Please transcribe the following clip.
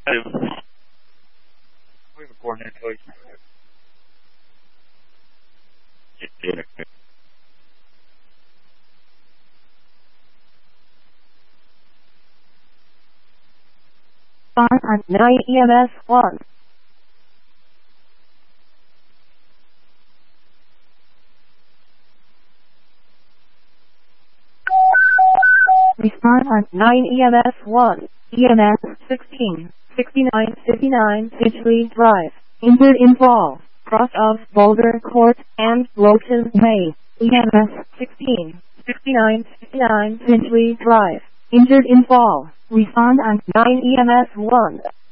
We have a coordinate choice. On 9 EMS 1. Respond on 9 EMS 1. EMS 16, 69, 59 Finchley Drive. Injured involved. Cross of Boulder Court and Lowton Way. EMS 16, 69, 59 Finchley Drive. Injured involved. Respond on 9 EMS 1.